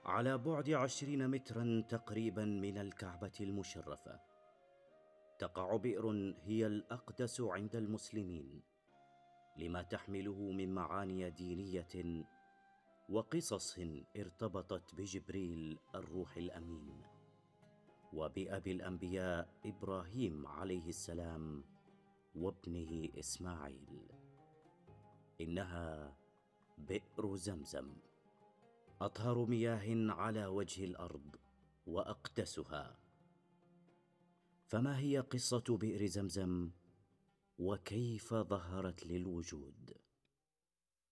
على بعد 20 مترا تقريبا من الكعبة المشرفة تقع بئر هي الأقدس عند المسلمين، لما تحمله من معاني دينية وقصص ارتبطت بجبريل الروح الأمين وبأبي الأنبياء إبراهيم عليه السلام وابنه إسماعيل. إنها بئر زمزم، أطهر مياه على وجه الأرض وأقدسها. فما هي قصة بئر زمزم وكيف ظهرت للوجود؟